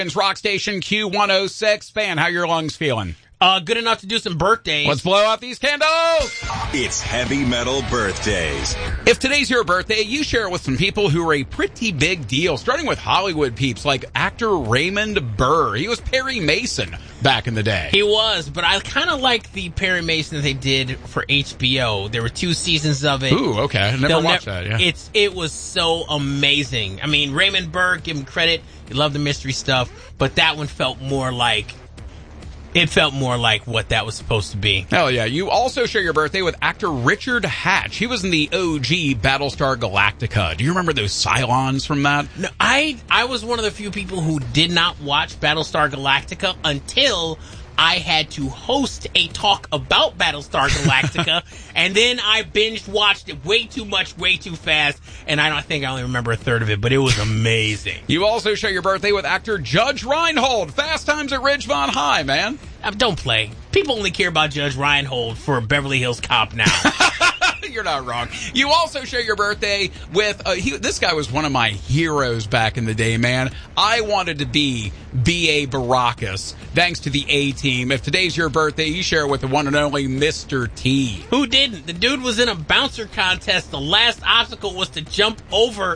Rock Station Q106. Fan, how your lungs feeling? Good enough to do some birthdays. Let's blow out these candles! It's Heavy Metal Birthdays. If today's your birthday, you share it with some people who are a pretty big deal, starting with Hollywood peeps like actor Raymond Burr. He was Perry Mason back in the day. He was, but I kind of like the Perry Mason that they did for HBO. There were 2 seasons of it. Ooh, okay. I never watched that, yeah. It was so amazing. I mean, Raymond Burr, give him credit. He loved the mystery stuff, but that one felt more like... It felt more like what that was supposed to be. Hell yeah. You also share your birthday with actor Richard Hatch. He was in the OG Battlestar Galactica. Do you remember those Cylons from that? No, I was one of the few people who did not watch Battlestar Galactica until I had to host a talk about Battlestar Galactica, and then I watched it way too much, way too fast, and I think I only remember a third of it, but it was amazing. You also share your birthday with actor Judge Reinhold. Fast Times at Ridgemont High, man. Don't play. People only care about Judge Reinhold for Beverly Hills Cop now. You're not wrong. You also share your birthday with, this guy was one of my heroes back in the day, man. I wanted to be B.A. Baracus, thanks to the A-Team. If today's your birthday, you share it with the one and only Mr. T. Who didn't? The dude was in a bouncer contest. The last obstacle was to jump over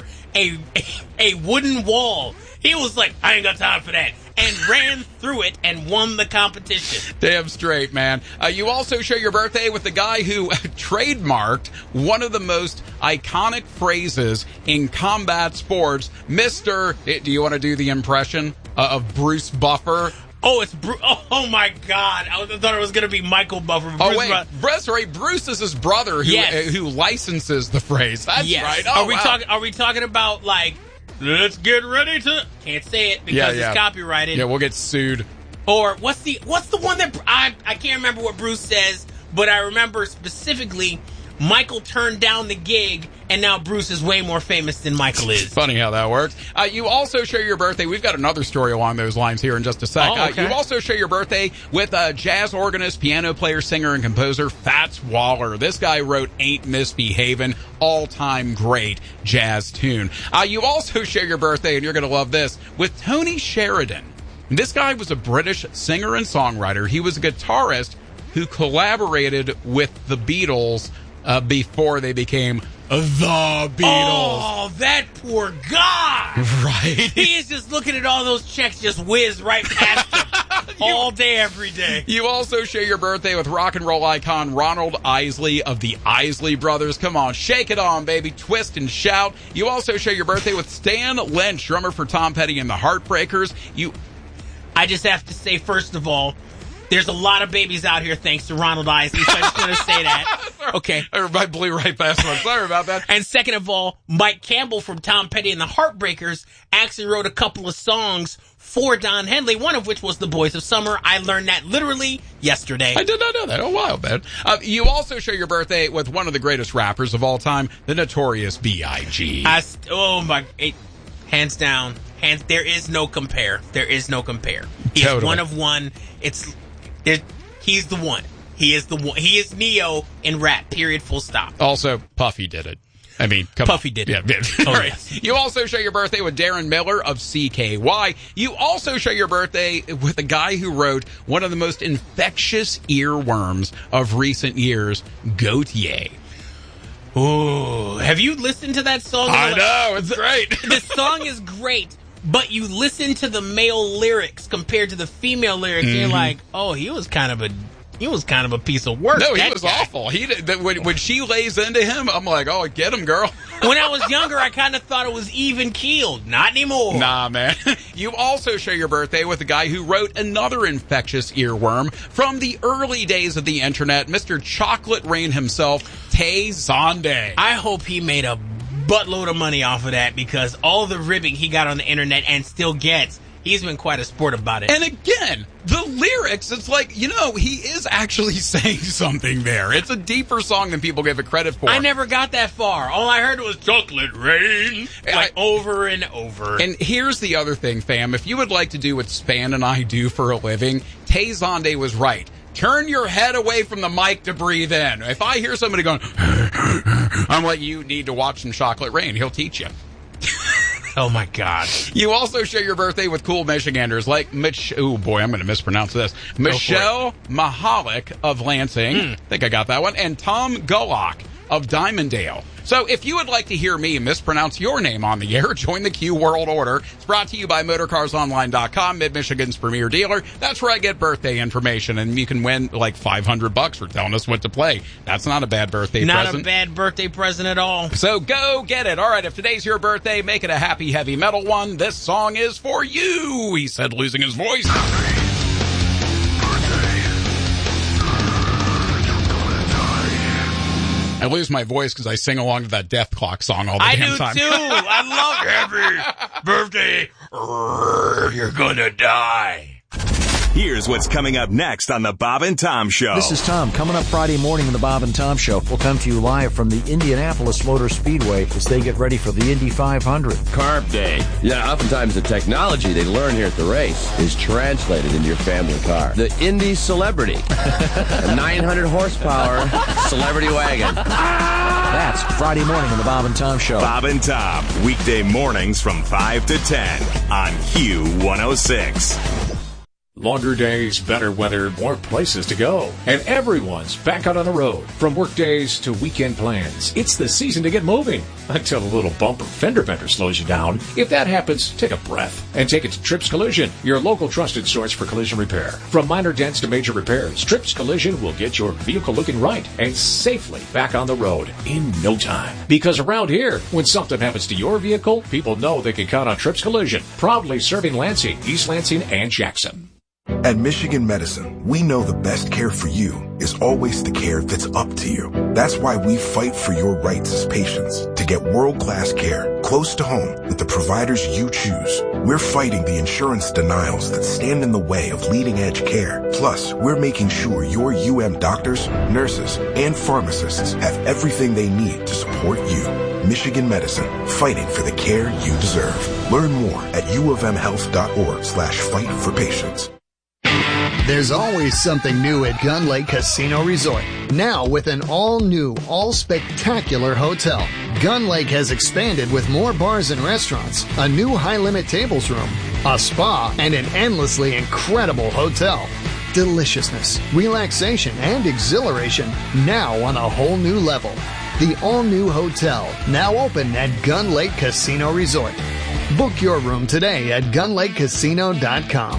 a wooden wall. He was like, I ain't got time for that. And ran through it and won the competition. Damn straight, man. You also share your birthday with the guy who trademarked one of the most iconic phrases in combat sports, Mr. Do you want to do the impression of Bruce Buffer? Oh, it's Bruce. Oh, my God. I thought it was going to be Michael Buffer. Bruce is his brother who licenses the phrase. That's right. Oh, Are we talking about, like, let's get ready to... Can't say it because it's copyrighted. Yeah, we'll get sued. Or what's the one that... I can't remember what Bruce says, but I remember specifically Michael turned down the gig, and now Bruce is way more famous than Michael is. Funny how that works. You also share your birthday. We've got another story along those lines here in just a sec. Oh, okay. You also share your birthday with jazz organist, piano player, singer, and composer Fats Waller. This guy wrote Ain't Misbehavin', all-time great jazz tune. You also share your birthday, and you're going to love this, with Tony Sheridan. This guy was a British singer and songwriter. He was a guitarist who collaborated with the Beatles before they became the Beatles. Oh, that poor guy! Right? He is just looking at all those checks just whiz right past him all day, every day. You also share your birthday with rock and roll icon Ronald Isley of the Isley Brothers. Come on, shake it on, baby. Twist and shout. You also share your birthday with Stan Lynch, drummer for Tom Petty and the Heartbreakers. I just have to say, first of all, there's a lot of babies out here thanks to Ronald Isley, so I just want to say that. Okay. Everybody blew right past one. Sorry about that. And second of all, Mike Campbell from Tom Petty and the Heartbreakers actually wrote a couple of songs for Don Henley, one of which was The Boys of Summer. I learned that literally yesterday. I did not know that. Oh, wow, man. You also share your birthday with one of the greatest rappers of all time, the Notorious B.I.G. Hands down. There is no compare. There is no compare. He's Totally. one of one. He's the one. He is the one. He is Neo in rap, period, full stop. Also, Puffy did it. I mean, Puffy did it. Yeah. Oh, Right. yes. You also share your birthday with Darren Miller of CKY. You also share your birthday with a guy who wrote one of the most infectious earworms of recent years, Gautier. Ooh. Have you listened to that song? I know. It's great. The song is great, but you listen to the male lyrics compared to the female lyrics, and you're like, oh, he was kind of a piece of work. No, he was awful. When she lays into him, I'm like, oh, get him, girl. When I was younger, I kind of thought it was even keeled. Not anymore. Nah, man. You also share your birthday with a guy who wrote another infectious earworm from the early days of the internet, Mr. Chocolate Rain himself, Tay Zonday. I hope he made a buttload of money off of that, because all the ribbing he got on the internet and still gets, he's been quite a sport about it. And again, the lyrics, it's like, he is actually saying something there. It's a deeper song than people give it credit for. I never got that far. All I heard was Chocolate Rain, over and over. And here's the other thing, fam. If you would like to do what Span and I do for a living, Tay Zonday was right. Turn your head away from the mic to breathe in. If I hear somebody going, I'm like, you need to watch some Chocolate Rain. He'll teach you. Oh, my God. You also share your birthday with cool Michiganders like oh boy, I'm going to mispronounce this. Michelle Mahalik of Lansing. I think I got that one. And Tom Gullock of Diamonddale. So if you would like to hear me mispronounce your name on the air, join the Q World Order. It's brought to you by MotorCarsOnline.com, Mid-Michigan's premier dealer. That's where I get birthday information, and you can win like $500 for telling us what to play. That's not a bad birthday present. Not a bad birthday present at all. So go get it. All right, if today's your birthday, make it a happy heavy metal one. This song is for you, he said, losing his voice. I lose my voice because I sing along to that Death Clock song all the damn time. I do, too. I love Happy birthday. You're gonna die. Here's what's coming up next on the Bob and Tom Show. This is Tom. Coming up Friday morning on the Bob and Tom Show. We'll come to you live from the Indianapolis Motor Speedway as they get ready for the Indy 500. Carb Day. Yeah, oftentimes the technology they learn here at the race is translated into your family car. The Indy Celebrity. A 900 horsepower celebrity wagon. That's Friday morning on the Bob and Tom Show. Bob and Tom, weekday mornings from 5 to 10 on Q106. Longer days, better weather, more places to go. And everyone's back out on the road. From work days to weekend plans. It's the season to get moving. Until a little bumper fender bender slows you down. If that happens, take a breath and take it to Trips Collision, your local trusted source for collision repair. From minor dents to major repairs, Trips Collision will get your vehicle looking right and safely back on the road in no time. Because around here, when something happens to your vehicle, people know they can count on Trips Collision. Proudly serving Lansing, East Lansing, and Jackson. At Michigan Medicine, we know the best care for you is always the care that's up to you. That's why we fight for your rights as patients to get world-class care close to home with the providers you choose. We're fighting the insurance denials that stand in the way of leading-edge care. Plus, we're making sure your doctors, nurses, and pharmacists have everything they need to support you. Michigan Medicine, fighting for the care you deserve. Learn more at uofmhealth.org/fight for patients. There's always something new at Gun Lake Casino Resort. Now with an all-new, all-spectacular hotel. Gun Lake has expanded with more bars and restaurants, a new high-limit tables room, a spa, and an endlessly incredible hotel. Deliciousness, relaxation, and exhilaration now on a whole new level. The all-new hotel, now open at Gun Lake Casino Resort. Book your room today at gunlakecasino.com.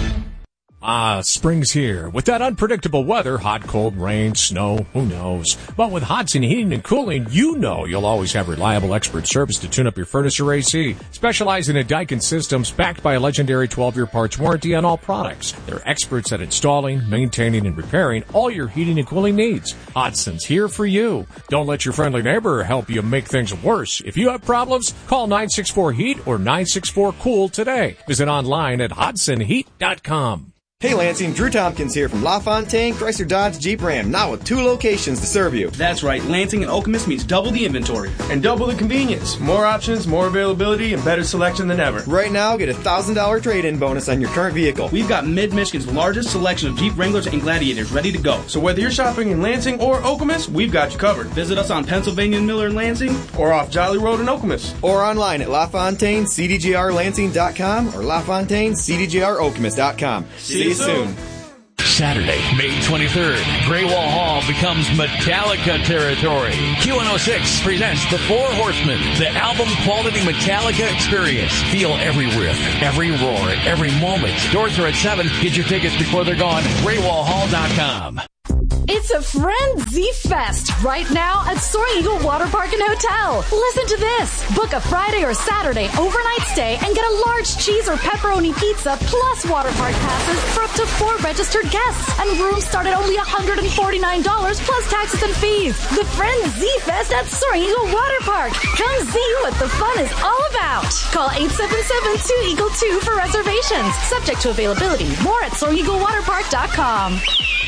Spring's here. With that unpredictable weather, hot, cold, rain, snow, who knows? But with Hodson Heating and Cooling, you know you'll always have reliable expert service to tune up your furnace or AC. Specializing in Daikin systems backed by a legendary 12-year parts warranty on all products. They're experts at installing, maintaining, and repairing all your heating and cooling needs. Hodson's here for you. Don't let your friendly neighbor help you make things worse. If you have problems, call 964-HEAT or 964-COOL today. Visit online at HodsonHeat.com. Hey Lansing, Drew Tompkins here from LaFontaine Chrysler Dodge Jeep Ram, now with 2 locations to serve you. That's right, Lansing and Okemos means double the inventory. And double the convenience. More options, more availability, and better selection than ever. Right now, get a $1,000 trade-in bonus on your current vehicle. We've got Mid-Michigan's largest selection of Jeep Wranglers and Gladiators ready to go. So whether you're shopping in Lansing or Okemos, we've got you covered. Visit us on Pennsylvania and Miller in Lansing, or off Jolly Road in Okemos. Or online at LaFontaineCDJRLansing.com or LaFontaineCDJROkemos.com. See you soon. Saturday, May 23rd, Graywall Hall becomes Metallica territory. Q106 presents The Four Horsemen, the album-quality Metallica experience. Feel every riff, every roar, every moment. Doors are at 7. Get your tickets before they're gone at GraywallHall.com. It's a Frenzy Fest right now at Soaring Eagle Water Park and Hotel. Listen to this. Book a Friday or Saturday overnight stay and get a large cheese or pepperoni pizza plus water park passes for up to 4 registered guests. And rooms start at only $149 plus taxes and fees. The Frenzy Fest at Soaring Eagle Water Park. Come see what the fun is all about. Call 877-2EAGLE-2 for reservations. Subject to availability. More at SoaringEagleWaterPark.com.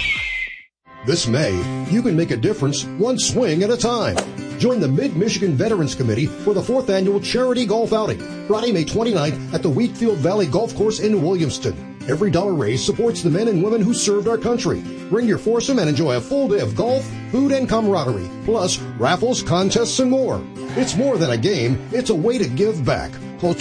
This May, you can make a difference one swing at a time. Join the Mid-Michigan Veterans Committee for the 4th Annual Charity Golf Outing, Friday, May 29th at the Wheatfield Valley Golf Course in Williamston. Every dollar raised supports the men and women who served our country. Bring your foursome and enjoy a full day of golf, food, and camaraderie, plus raffles, contests, and more. It's more than a game, it's a way to give back. Call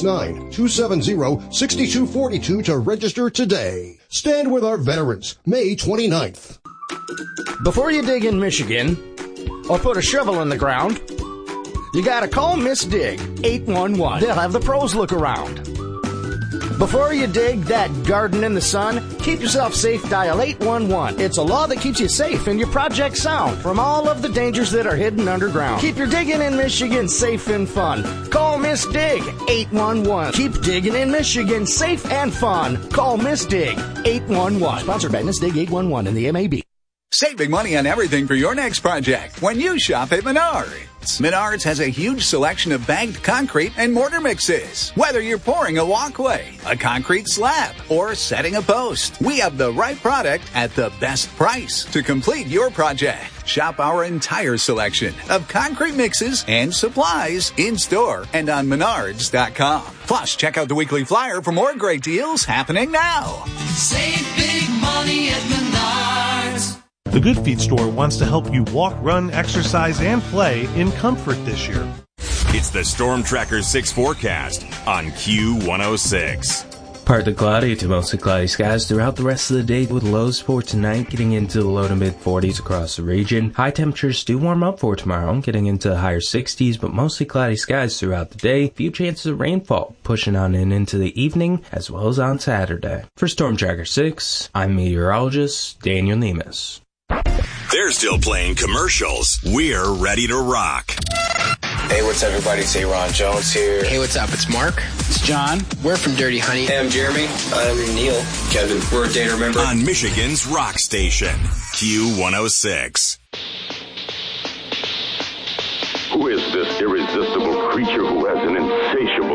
269-270-6242 to register today. Stand with our veterans, May 29th. Before you dig in Michigan or put a shovel in the ground, you gotta call Miss Dig 811. They'll have the pros look around. Before you dig that garden in the sun, keep yourself safe, dial 811. It's a law that keeps you safe and your project sound from all of the dangers that are hidden underground. Keep your digging in Michigan safe and fun. Call Miss Dig 811. Keep digging in Michigan safe and fun. Call Miss Dig 811. Sponsored by Miss Dig 811 and the MAB. Save big money on everything for your next project when you shop at Menards. Menards has a huge selection of bagged concrete and mortar mixes. Whether you're pouring a walkway, a concrete slab, or setting a post, we have the right product at the best price to complete your project. Shop our entire selection of concrete mixes and supplies in-store and on Menards.com. Plus, check out the weekly flyer for more great deals happening now. Save big money at Menards. The Good Feet store wants to help you walk, run, exercise, and play in comfort this year. It's the Storm Tracker 6 forecast on Q106. Partly cloudy to mostly cloudy skies throughout the rest of the day, with lows for tonight getting into the low to mid 40s across the region. High temperatures do warm up for tomorrow, getting into the higher 60s, but mostly cloudy skies throughout the day. Few chances of rainfall pushing on into the evening as well as on Saturday. For Storm Tracker 6, I'm meteorologist Daniel Nemes. They're still playing commercials. We're ready to rock. Hey, what's up, everybody? It's Ron Jones here. Hey, what's up? It's Mark. It's John. We're from Dirty Honey. Hey, I'm Jeremy. I'm Neil. Kevin. We're a day to remember. On Michigan's rock station, Q106. Who is this irresistible creature who has an insatiable